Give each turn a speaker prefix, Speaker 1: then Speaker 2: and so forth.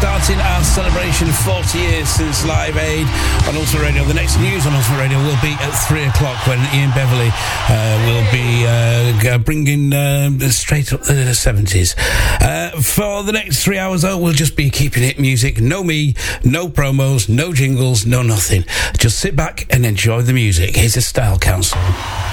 Speaker 1: starting our celebration of 40 years since Live Aid on Ultimate Radio. The next news on Ultimate Radio will be at 3 o'clock when Ian Beverley will be bringing straight up the 70s. For the next 3 hours, though, we'll just be keeping it music. No me, no promos, no jingles, no nothing. Just sit back and enjoy the music. Here's a Style Council.